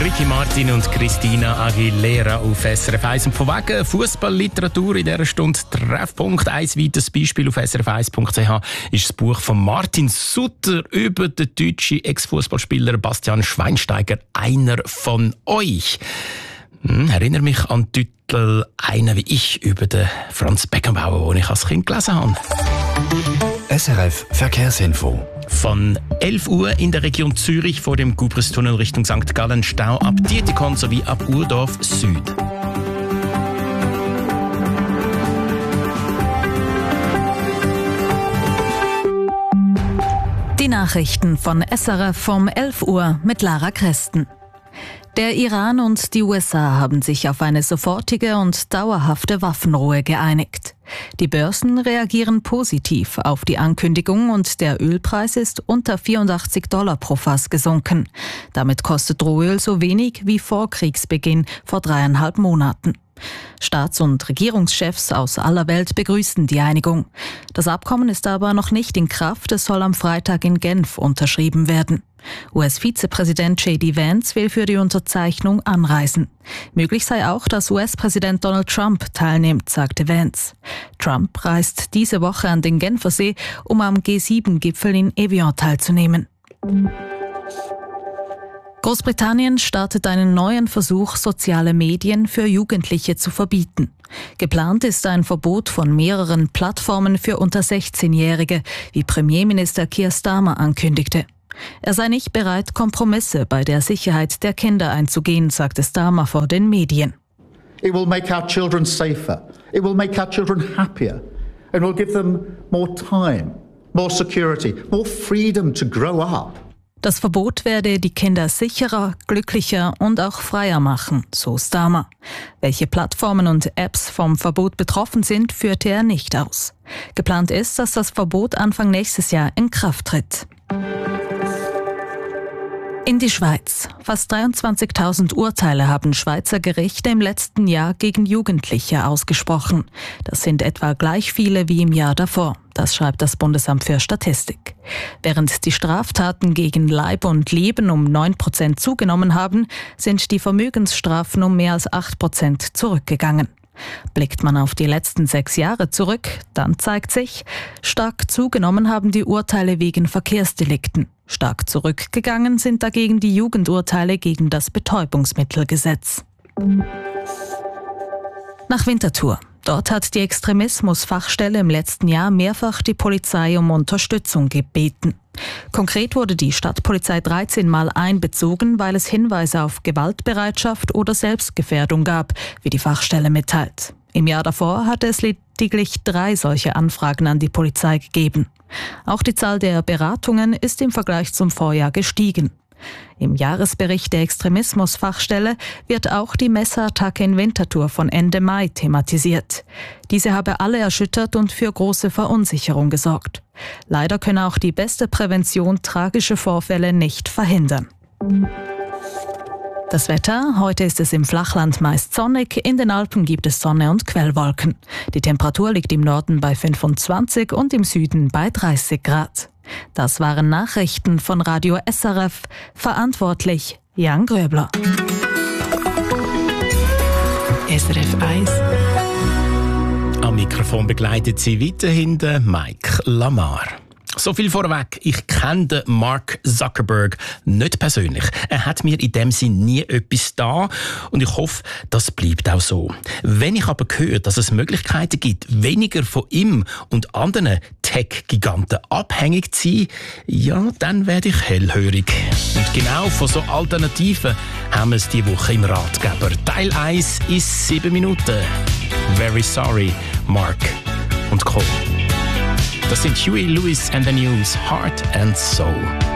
Ricky Martin und Christina Aguilera auf SRF 1. Und von wegen Fußballliteratur in dieser Stunde Treffpunkt. Ein weiteres Beispiel auf srf1.ch ist das Buch von Martin Sutter über den deutschen Ex-Fußballspieler Bastian Schweinsteiger, einer von euch. Erinnere mich an den Titel «Einer wie ich» über den Franz Beckenbauer, den ich als Kind gelesen habe. SRF Verkehrsinfo. Von 11 Uhr in der Region Zürich vor dem Gubristunnel Richtung St. Gallen Stau ab Dietikon sowie ab Urdorf Süd. Die Nachrichten von SRF um 11 Uhr mit Lara Kresten. Der Iran und die USA haben sich auf eine sofortige und dauerhafte Waffenruhe geeinigt. Die Börsen reagieren positiv auf die Ankündigung und der Ölpreis ist unter $84 pro Fass gesunken. Damit kostet Rohöl so wenig wie vor Kriegsbeginn vor 3,5 Monaten. Staats- und Regierungschefs aus aller Welt begrüßen die Einigung. Das Abkommen ist aber noch nicht in Kraft, es soll am Freitag in Genf unterschrieben werden. US-Vizepräsident J.D. Vance will für die Unterzeichnung anreisen. Möglich sei auch, dass US-Präsident Donald Trump teilnimmt, sagte Vance. Trump reist diese Woche an den Genfersee, um am G7-Gipfel in Evian teilzunehmen. Großbritannien startet einen neuen Versuch, soziale Medien für Jugendliche zu verbieten. Geplant ist ein Verbot von mehreren Plattformen für unter 16-Jährige, wie Premierminister Keir Starmer ankündigte. Er sei nicht bereit, Kompromisse bei der Sicherheit der Kinder einzugehen, sagte Starmer vor den Medien. It will make our children safer. It will make our children happier. And will give them more time, more security, more freedom to grow up. Das Verbot werde die Kinder sicherer, glücklicher und auch freier machen, so Starmer. Welche Plattformen und Apps vom Verbot betroffen sind, führte er nicht aus. Geplant ist, dass das Verbot Anfang nächstes Jahr in Kraft tritt. In die Schweiz. Fast 23.000 Urteile haben Schweizer Gerichte im letzten Jahr gegen Jugendliche ausgesprochen. Das sind etwa gleich viele wie im Jahr davor. Das schreibt das Bundesamt für Statistik. Während die Straftaten gegen Leib und Leben um 9% zugenommen haben, sind die Vermögensstrafen um mehr als 8% zurückgegangen. Blickt man auf die letzten 6 Jahre zurück, dann zeigt sich, stark zugenommen haben die Urteile wegen Verkehrsdelikten. Stark zurückgegangen sind dagegen die Jugendurteile gegen das Betäubungsmittelgesetz. Nach Winterthur. Dort hat die Extremismusfachstelle im letzten Jahr mehrfach die Polizei um Unterstützung gebeten. Konkret wurde die Stadtpolizei 13 Mal einbezogen, weil es Hinweise auf Gewaltbereitschaft oder Selbstgefährdung gab, wie die Fachstelle mitteilt. Im Jahr davor hatte es lediglich 3 solche Anfragen an die Polizei gegeben. Auch die Zahl der Beratungen ist im Vergleich zum Vorjahr gestiegen. Im Jahresbericht der Extremismusfachstelle wird auch die Messerattacke in Winterthur von Ende Mai thematisiert. Diese habe alle erschüttert und für große Verunsicherung gesorgt. Leider könne auch die beste Prävention tragische Vorfälle nicht verhindern. Das Wetter: Heute ist es im Flachland meist sonnig, in den Alpen gibt es Sonne und Quellwolken. Die Temperatur liegt im Norden bei 25 und im Süden bei 30 Grad. Das waren Nachrichten von Radio SRF. Verantwortlich Jan Gröbler. SRF 1. Am Mikrofon begleitet sie weiterhin Mike Lamar. So viel vorweg, ich kenne den Mark Zuckerberg nicht persönlich. Er hat mir in dem Sinn nie etwas da und ich hoffe, das bleibt auch so. Wenn ich aber höre, dass es Möglichkeiten gibt, weniger von ihm und anderen Tech-Giganten abhängig zu sein, ja, dann werde ich hellhörig. Und genau von so Alternativen haben wir es diese Woche im Ratgeber. Teil 1 ist 7 Minuten. Very sorry, Mark und Co. Das sind Huey Lewis and the News, Heart and Soul.